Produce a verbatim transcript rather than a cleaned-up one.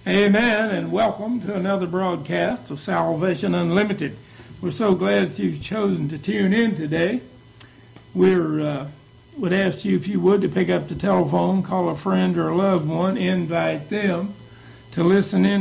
Amen, and welcome to another broadcast of Salvation Unlimited. We're so glad that you've chosen to tune in today. We're uh, would ask you, if you would, to pick up the telephone, call a friend or a loved one, invite them to listen in